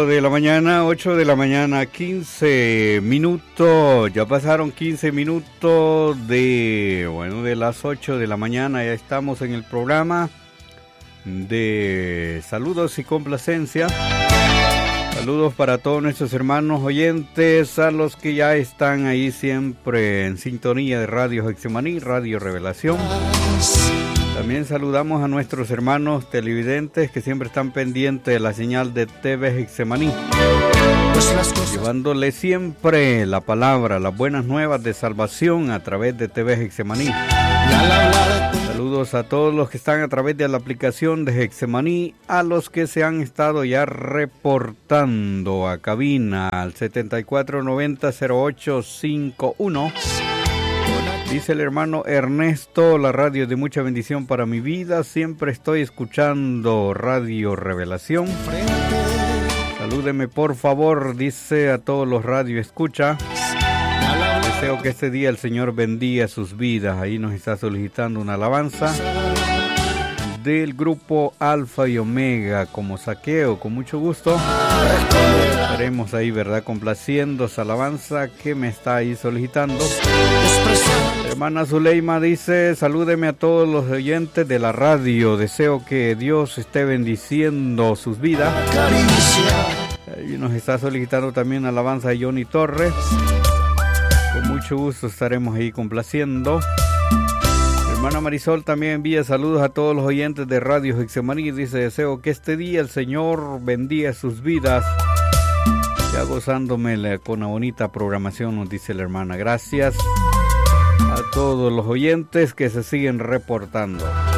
8 de la mañana, 15 minutos. Ya pasaron 15 minutos de las 8 de la mañana. Ya estamos en el programa de saludos y complacencia. Saludos para todos nuestros hermanos oyentes, a los que ya están ahí siempre en sintonía de Radio Getsemaní, Radio Revelación. También saludamos a nuestros hermanos televidentes que siempre están pendientes de la señal de TV Getsemaní, llevándole siempre la palabra, las buenas nuevas de salvación a través de TV Getsemaní. Saludos a todos los que están a través de la aplicación de Getsemaní, a los que se han estado ya reportando a cabina al 7490-0851. Dice el hermano Ernesto, la radio de mucha bendición para mi vida. Siempre estoy escuchando Radio Revelación. Salúdeme por favor, dice a todos los radio escucha. Deseo que este día el Señor bendiga sus vidas. Ahí nos está solicitando una alabanza del grupo Alfa y Omega como Saqueo. Con mucho gusto estaremos ahí, ¿verdad? Complaciendo esa alabanza que me está ahí solicitando. Hermana Zuleima dice, salúdeme a todos los oyentes de la radio. Deseo que Dios esté bendiciendo sus vidas. Ahí nos está solicitando también alabanza de Johnny Torres. Con mucho gusto estaremos ahí complaciendo. Hermana Marisol también envía saludos a todos los oyentes de Radio Getsemaní. Dice, deseo que este día el Señor bendiga sus vidas. Ya gozándome con una bonita programación, nos dice la hermana. Gracias a todos los oyentes que se siguen reportando.